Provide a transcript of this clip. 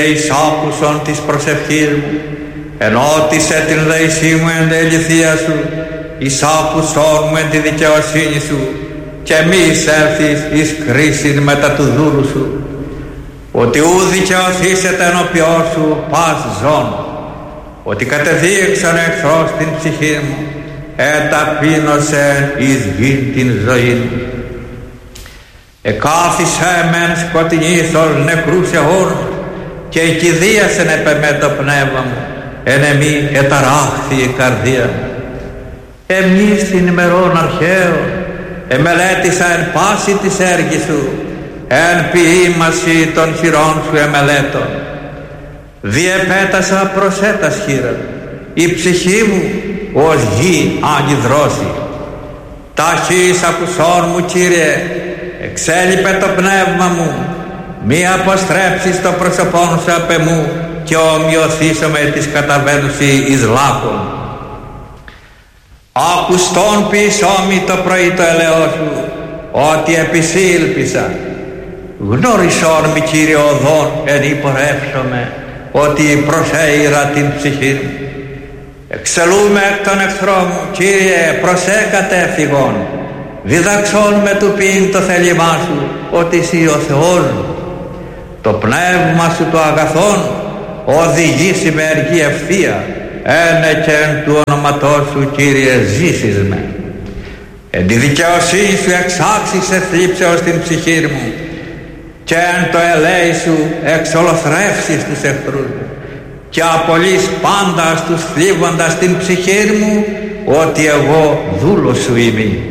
εις άκουσον της προσευχής μου, ενώτισε την δεησή μου εν τεληθεία σου, εις άκουσον μου εν τη δικαιοσύνη σου, και μη εισέλθεις εις κρίσιν μετά του δούλου σου, ότι ου δικαιωθήσεται ενώπιόν σου πας ζών, ότι κατεδίωξαν εχθρός την ψυχή μου, εταπείνωσε εις γην την ζωή μου. Εκάθισε μεν σκοτεινής ως νεκρούς αιώνους, και εκηδίασεν επεμέ το πνεύμα μου, εν εμή εταράχθη η καρδία μου. Εμείς την ημερών αρχαίων εμελέτησα εν πάση της έργης σου, εν ποιήμαση των χειρών σου εμελέτων. Διεπέτασα προσέτας χείραν, η ψυχή μου ως γη αγιδρώση. Ταχύς ακουσών μου, Κύριε, εξέλιπε το πνεύμα μου, μη αποστρέψεις το πρόσωπόν σου απ' εμού, και ομοιωθήσαμε της καταβαίνουσι εις λάκων. Ακουστόν ποιησόμη το πρωί το ελαιό σου, ότι επισήλπισα. Γνώρισόν μη, Κύριε, οδόν εν υπορεύσομαι, ότι προσέειρα την ψυχή μου. Εξελούμε εκ των εχθρών μου, Κύριε, προσέ κατέφυγον. Διδαξών με του ποιήν το θέλημά σου, ότι εσύ ο Θεός μου. Το πνεύμα σου το αγαθόν οδηγήσει με έργη ευθεία, ένε και εν του όνοματός σου, Κύριε, ζήσεις με. Εν τη δικαιοσύνη σου εξάξισε θλίψεως την ψυχή μου, και εν το ελέη σου εξολοθρεύσεις τους εχθρούς μου, και απολύς πάντα στους θλίβοντας την ψυχή μου, ότι εγώ δούλος σου είμαι.